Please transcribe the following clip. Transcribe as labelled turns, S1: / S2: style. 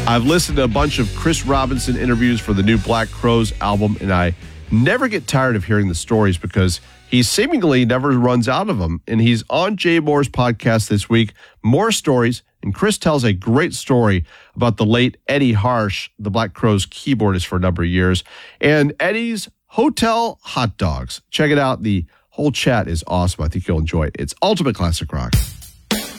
S1: I've listened to a bunch of Chris Robinson interviews for the new Black Crowes album, and I never get tired of hearing the stories because he seemingly never runs out of them. And he's on Jay Moore's podcast this week. More stories, and Chris tells a great story about the late Eddie Harsh, the Black Crowes keyboardist for a number of years, and Eddie's Hotel Hot Dogs. Check it out. The whole chat is awesome. I think you'll enjoy it. It's Ultimate Classic Rock.